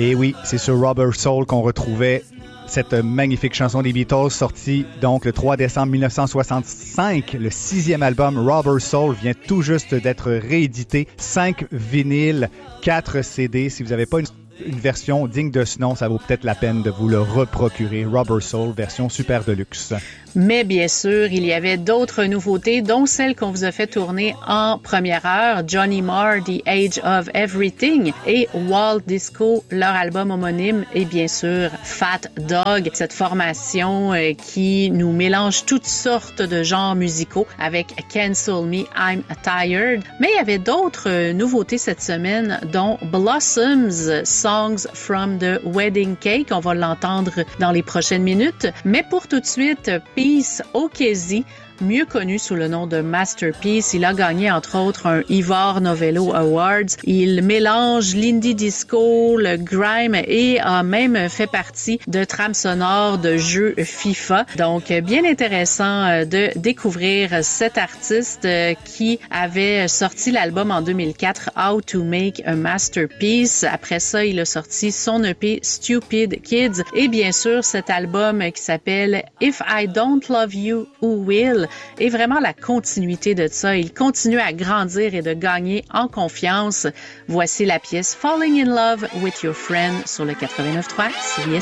Et oui, c'est sur Rubber Soul qu'on retrouvait cette magnifique chanson des Beatles, sortie donc le 3 décembre 1965. Le 6e album, Rubber Soul, vient tout juste d'être réédité. 5 vinyles, 4 CD. Si vous n'avez pas une version digne de ce nom, ça vaut peut-être la peine de vous le reprocurer. Rubber Soul, version super deluxe. Mais bien sûr, il y avait d'autres nouveautés, dont celle qu'on vous a fait tourner en première heure, Johnny Marr, The Age of Everything, et Walt Disco, leur album homonyme, et bien sûr Fat Dog, cette formation qui nous mélange toutes sortes de genres musicaux avec Cancel Me, I'm Tired. Mais il y avait d'autres nouveautés cette semaine, dont Blossoms, Songs from the Wedding Cake. On va l'entendre dans les prochaines minutes. Mais pour tout de suite, Peace O'Casey, mieux connu sous le nom de Masterpiece. Il a gagné, entre autres, un Ivor Novello Awards. Il mélange l'indie disco, le grime et a même fait partie de trames sonores de jeux FIFA. Donc, bien intéressant de découvrir cet artiste qui avait sorti l'album en 2004, How to Make a Masterpiece. Après ça, il a sorti son EP Stupid Kids et bien sûr cet album qui s'appelle If I Don't Love You, Who Will? Et vraiment la continuité de ça. Il continue à grandir et de gagner en confiance. Voici la pièce Falling in Love with Your Friend sur le 89.3 CISM.